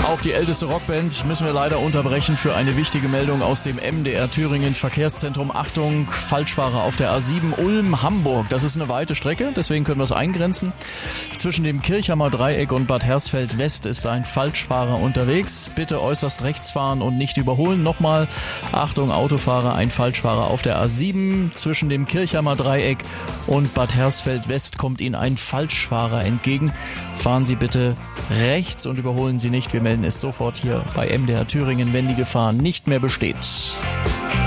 Auch die älteste Rockband müssen wir leider unterbrechen für eine wichtige Meldung aus dem MDR Thüringen Verkehrszentrum. Achtung, Falschfahrer auf der A7 Ulm-Hamburg. Das ist eine weite Strecke, deswegen können wir es eingrenzen. Zwischen dem Kirchhammer Dreieck und Bad Hersfeld West ist ein Falschfahrer unterwegs. Bitte äußerst rechts fahren und nicht überholen. Nochmal, Achtung Autofahrer, ein Falschfahrer auf der A7. Zwischen dem Kirchhammer Dreieck und Bad Hersfeld West kommt Ihnen ein Falschfahrer entgegen. Fahren Sie bitte rechts und überholen Sie nicht. Wir melden es sofort hier bei MDR Thüringen, wenn die Gefahr nicht mehr besteht.